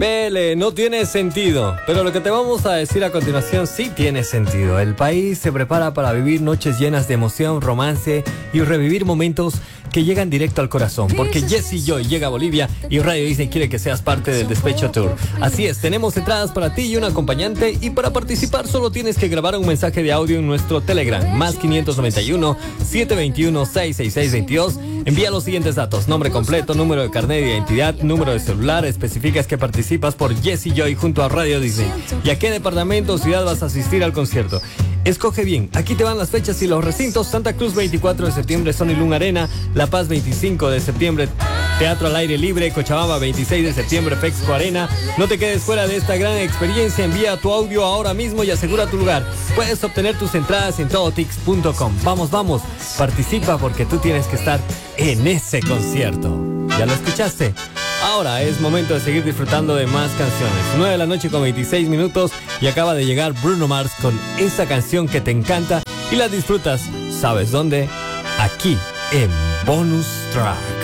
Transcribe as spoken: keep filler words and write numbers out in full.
Vele, no tiene sentido, pero lo que te vamos a decir a continuación sí tiene sentido. El país se prepara para vivir noches llenas de emoción, romance y revivir momentos que llegan directo al corazón, porque Jesse Joy llega a Bolivia y Radio Disney quiere que seas parte del Despecho Tour. Así es, tenemos entradas para ti y un acompañante, y para participar solo tienes que grabar un mensaje de audio en nuestro Telegram, más quinientos noventa y uno, setecientos veintiuno, seiscientos sesenta y seis veintidós. Envía los siguientes datos: nombre completo, número de carnet de identidad, número de celular. Especificas que participas por Jesse Joy junto a Radio Disney y a qué departamento o ciudad vas a asistir al concierto. Escoge bien, aquí te van las fechas y los recintos: Santa Cruz veinticuatro de septiembre, Sony Luna Arena; La Paz veinticinco de septiembre, Teatro al Aire Libre; Cochabamba veintiséis de septiembre, Fexco Arena. No te quedes fuera de esta gran experiencia, envía tu audio ahora mismo y asegura tu lugar. Puedes obtener tus entradas en todotix punto com. Vamos, vamos, participa porque tú tienes que estar en ese concierto. ¿Ya lo escuchaste? Ahora es momento de seguir disfrutando de más canciones. nueve de la noche con veintiséis minutos y acaba de llegar Bruno Mars con esa canción que te encanta y la disfrutas, ¿sabes dónde? Aquí en Bonus Track.